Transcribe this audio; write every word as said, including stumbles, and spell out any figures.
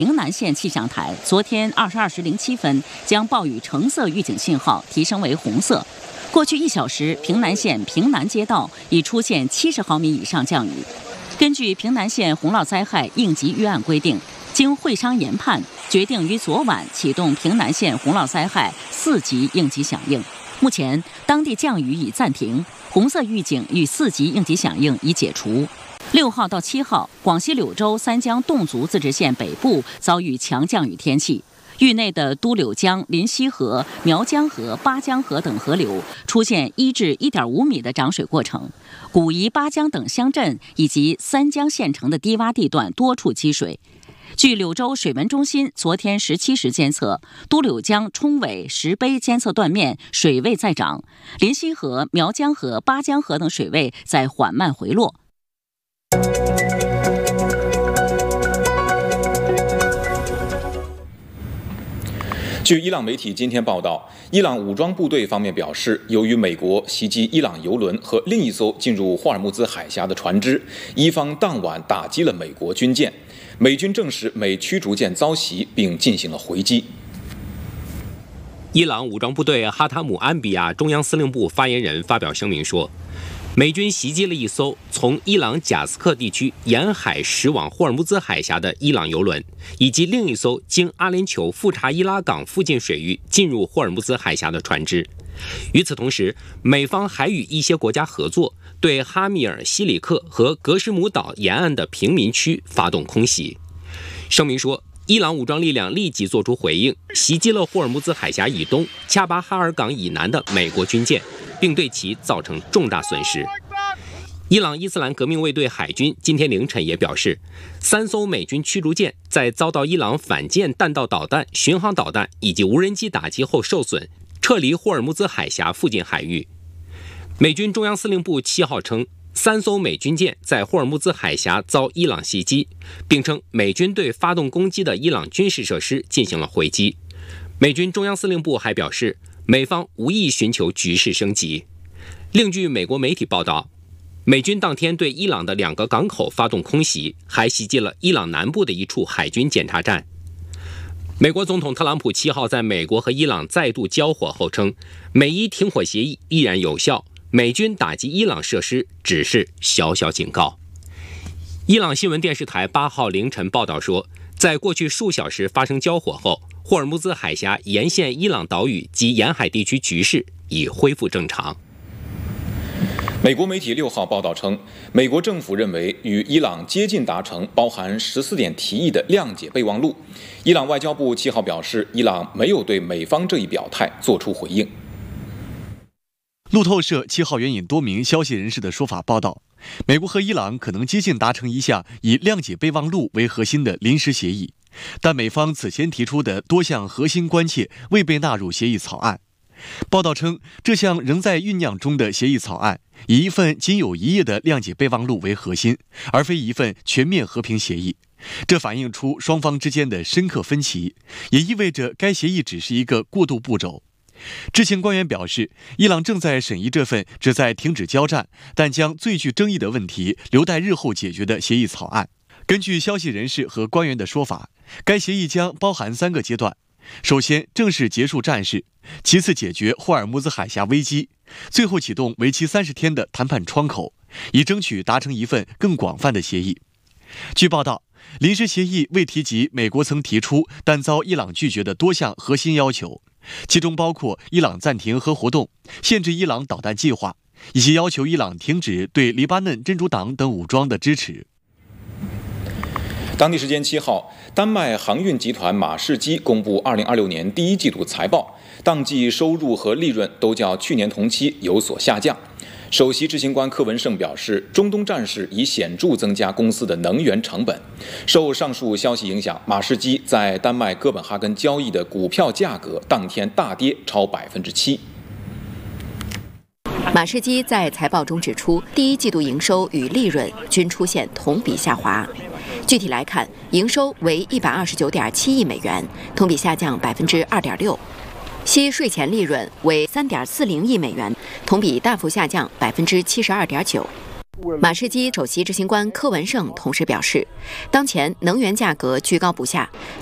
平南县气象台昨天二十二时零七分将暴雨橙色预警信号提升为红色。过去一小时，平南县平南街道已出现七十毫米以上降雨。根据平南县洪涝灾害应急预案规定，经会商研判，决定于昨晚启动平南县洪涝灾害四级应急响应。目前，当地降雨已暂停，红色预警与四级应急响应已解除。六号到七号，广西柳州三江侗族自治县北部遭遇强降雨天气，域内的都柳江、临溪河、苗江河、巴江河等河流出现一至一点五米的涨水过程，古沂、巴江等乡镇以及三江县城的低洼地段多处积水。据柳州水文中心昨天十七时监测，都柳江冲尾、石碑监测段面水位在涨，临溪河、苗江河、巴江河等水位在缓慢回落。 据伊朗媒体今天报道，伊朗武装部队方面表示，由于美国袭击伊朗油轮和另一艘进入霍尔木兹海峡的船只，伊方当晚打击了美国军舰。美军证实美驱逐舰遭袭，并进行了回击。 伊朗武装部队哈塔姆安比亚中央司令部发言人发表声明说，美军袭击了一艘从伊朗贾斯克地区沿海驶往霍尔木兹海峡的伊朗油轮，以及另一艘经阿联酋富查伊拉港附近水域进入霍尔木兹海峡的船只。与此同时，美方还与一些国家合作，对哈密尔西里克和格什姆岛沿岸的平民区发动空袭。声明说，伊朗武装力量立即作出回应，袭击了霍尔木兹海峡以东恰巴哈尔港以南的美国军舰，并对其造成重大损失。伊朗伊斯兰革命卫队海军今天凌晨也表示，三艘美军驱逐舰在遭到伊朗反舰弹道导弹、巡航导弹以及无人机打击后受损，撤离霍尔木兹海峡附近海域。美军中央司令部七号称，三艘美军舰在霍尔木兹海峡遭伊朗袭击，并称美军对发动攻击的伊朗军事设施进行了回击。美军中央司令部还表示，美方无意寻求局势升级。另据美国媒体报道，美军当天对伊朗的两个港口发动空袭，还袭击了伊朗南部的一处海军检查站。美国总统特朗普七号在美国和伊朗再度交火后称，美伊停火协议依然有效，美军打击伊朗设施只是小小警告。伊朗新闻电视台八号凌晨报道说，在过去数小时发生交火后，霍尔木兹海峡沿线伊朗岛屿及沿海地区局势已恢复正常。 美国媒体六号报道称，美国政府认为与伊朗接近达成包含十四点提议的谅解备忘录。伊朗外交部七号表示，伊朗没有对美方这一表态作出回应。 路透社七号援引多名消息人士的说法报道，美国和伊朗可能接近达成一项以谅解备忘录为核心的临时协议，但美方此前提出的多项核心关切未被纳入协议草案。报道称，这项仍在酝酿中的协议草案以一份仅有一页的谅解备忘录为核心，而非一份全面和平协议。这反映出双方之间的深刻分歧，也意味着该协议只是一个过渡步骤。知情官员表示，伊朗正在审议这份旨在停止交战，但将最具争议的问题留待日后解决的协议草案。根据消息人士和官员的说法，该协议将包含三个阶段：首先，正式结束战事；其次，解决霍尔木兹海峡危机；最后，启动为期三十天的谈判窗口，以争取达成一份更广泛的协议。据报道，临时协议未提及美国曾提出但遭伊朗拒绝的多项核心要求，其中包括伊朗暂停核活动、限制伊朗导弹计划，以及要求伊朗停止对黎巴嫩真主党等武装的支持。 当地时间七号，丹麦航运集团马士基公布二零二六年第一季度财报，当季收入和利润都较去年同期有所下降。首席执行官柯文胜表示，中东战事已显著增加公司的能源成本。受上述消息影响，马士基在丹麦哥本哈根交易的股票价格当天大跌超百分之七。 马士基在财报中指出，第一季度营收与利润均出现同比下滑。具体来看，营收为一百二十九点七亿美元，同比下降百分之二点六。息税前利润为三点四零亿美元，同比大幅下降百分之七十二点九。 马士基首席执行官柯文胜同时表示，当前能源价格居高不下，